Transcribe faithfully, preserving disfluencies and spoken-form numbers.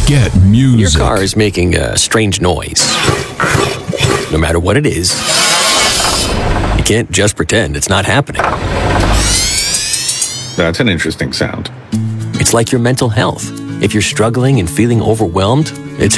Get music. Your car is making a strange noise. No matter what it is, you can't just pretend it's not happening. That's an interesting sound. It's like your mental health. If you're struggling and feeling overwhelmed, it's